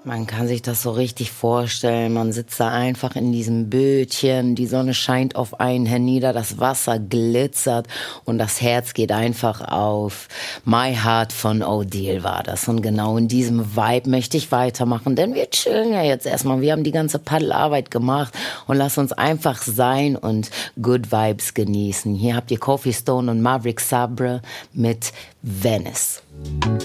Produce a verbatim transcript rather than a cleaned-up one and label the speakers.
Speaker 1: Man kann sich das so richtig vorstellen. Man sitzt da einfach in diesem Bötchen, die Sonne scheint auf einen hernieder, das Wasser glitzert und das Herz geht einfach auf. My Heart von Odile war das. Und genau in diesem Vibe möchte ich weitermachen, denn wir chillen ja jetzt erstmal. Wir haben die ganze Paddelarbeit gemacht und lass uns einfach sein und Good Vibes genießen. Hier habt ihr Kofi Stone und Maverick Sabre mit Venice.